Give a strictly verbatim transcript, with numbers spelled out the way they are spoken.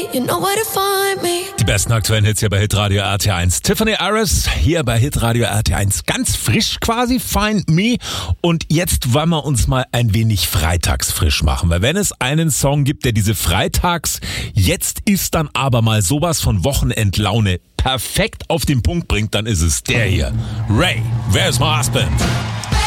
you know where to find me. Die besten aktuellen Hits hier bei Hitradio R T eins. Tiffany Harris hier bei Hitradio R T eins. Ganz frisch quasi, Find Me. Und jetzt wollen wir uns mal ein wenig freitags frisch machen. Weil wenn es einen Song gibt, der diese Freitags, jetzt ist dann aber mal sowas von Wochenendlaune perfekt auf den Punkt bringt, dann ist es der hier. Ray, Where's My Husband?